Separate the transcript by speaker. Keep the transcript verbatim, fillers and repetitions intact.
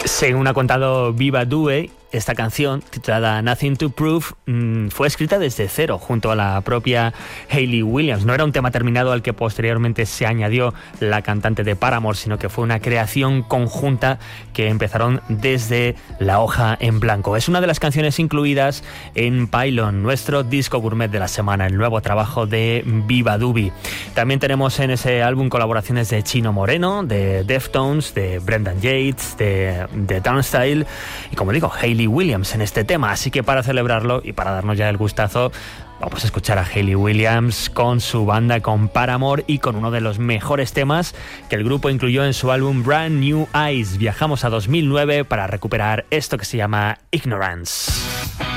Speaker 1: Según ha contado Viva Due, esta canción, titulada Nothing to Prove, mmm, fue escrita desde cero, junto a la propia Hayley Williams. No era un tema terminado al que posteriormente se añadió la cantante de Paramore, sino que fue una creación conjunta que empezaron desde la hoja en blanco. Es una de las canciones incluidas en Pylon, nuestro disco gourmet de la semana, el nuevo trabajo de Viva Dubi. También tenemos en ese álbum colaboraciones de Chino Moreno, de Deftones, de Brendan Yates, de, de Turnstile y, como digo, Hayley Williams en este tema. Así que para celebrarlo y para darnos ya el gustazo, vamos a escuchar a Hayley Williams con su banda, con Paramore, y con uno de los mejores temas que el grupo incluyó en su álbum Brand New Eyes. Viajamos a dos mil nueve para recuperar esto que se llama Ignorance.